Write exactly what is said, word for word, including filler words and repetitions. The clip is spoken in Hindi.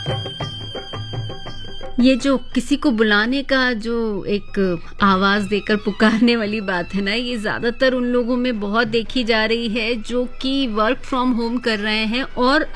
ये जो किसी को बुलाने का जो एक आवाज देकर पुकारने वाली बात है ना, ये ज्यादातर उन लोगों में बहुत देखी जा रही है जो कि वर्क फ्रॉम होम कर रहे हैं और